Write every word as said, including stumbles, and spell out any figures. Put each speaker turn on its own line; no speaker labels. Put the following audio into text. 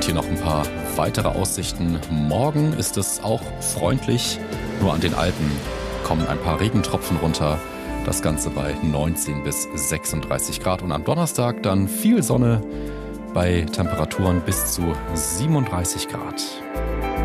Und hier noch ein paar weitere Aussichten. Morgen ist es auch freundlich, nur an den Alpen kommen ein paar Regentropfen runter. Das Ganze bei neunzehn bis sechsunddreißig Grad. Und am Donnerstag dann viel Sonne bei Temperaturen bis zu siebenunddreißig Grad.